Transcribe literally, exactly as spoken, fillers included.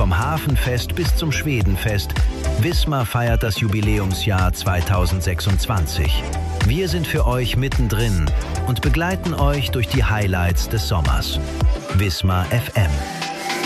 Vom Hafenfest bis zum Schwedenfest, Wismar feiert das Jubiläumsjahr zweitausendsechsundzwanzig. Wir sind für euch mittendrin und begleiten euch durch die Highlights des Sommers. Wismar F M.